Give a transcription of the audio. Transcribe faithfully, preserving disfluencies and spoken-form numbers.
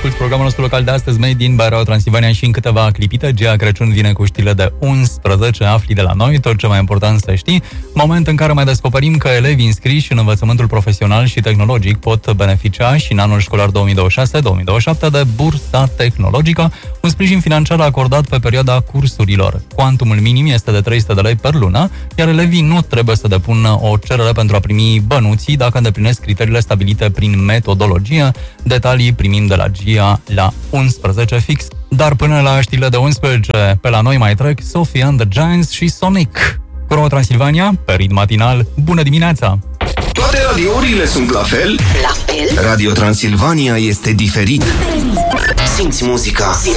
asculti programul nostru local de astăzi, Made in by Radio Transilvania, și în câteva clipite, Gea Crăciun vine cu știrile de unsprezece, afli de la noi, tot ce mai important să știi, moment în care mai descoperim că elevii înscriși în învățământul profesional și tehnologic pot beneficia și în anul școlar două mii douăzeci și șase două mii douăzeci și șapte de bursa tehnologică, un sprijin financiar acordat pe perioada cursurilor. Cuantumul minim este de trei sute de lei per lună, iar elevii nu trebuie să depună o cerere pentru a primi bănuții dacă îndeplinesc criteriile stabilite prin metodologie. Detalii primim de la Gia la unsprezece fix. Dar până la știrile de unsprezece, pe la noi mai trec Sophie and the Giants și Sonic. Cu Radio Transilvania, pe ritm matinal, bună dimineața! Toate radiourile sunt la fel? La fel? Radio Transilvania este diferit. Simți muzica.